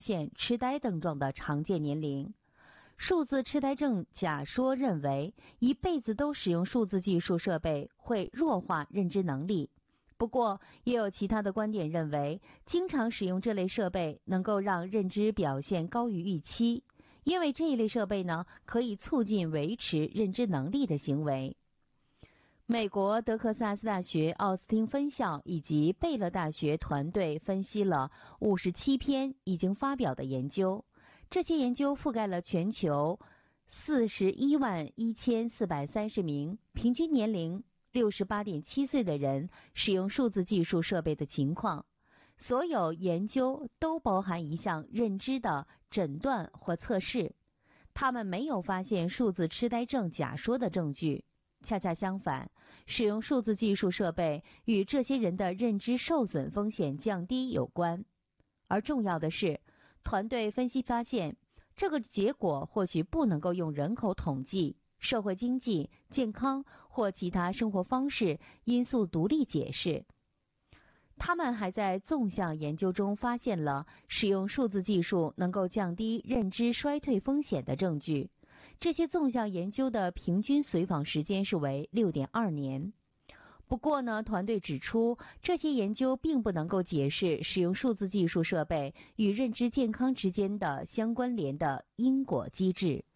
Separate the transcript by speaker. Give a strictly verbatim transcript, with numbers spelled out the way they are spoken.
Speaker 1: 现痴呆症状的常见年龄。数字痴呆症假说认为，一辈子都使用数字技术设备会弱化认知能力。不过，也有其他的观点认为，经常使用这类设备能够让认知表现高于预期，因为这一类设备呢，可以促进维持认知能力的行为。美国德克萨斯大学奥斯汀分校以及贝勒大学团队分析了五十七篇已经发表的研究，这些研究覆盖了全球四十一万一千四百三十名平均年龄六十八点七岁的人使用数字技术设备的情况。所有研究都包含一项认知的诊断或测试，他们没有发现数字痴呆症假说的证据。恰恰相反，使用数字技术设备与这些人的认知受损风险降低有关。而重要的是，团队分析发现，这个结果或许不能够用人口统计、社会经济、健康或其他生活方式因素独立解释。他们还在纵向研究中发现了使用数字技术能够降低认知衰退风险的证据。这些纵向研究的平均随访时间是为 六点二年。不过呢，团队指出，这些研究并不能够解释使用数字技术设备与认知健康之间的相关联的因果机制。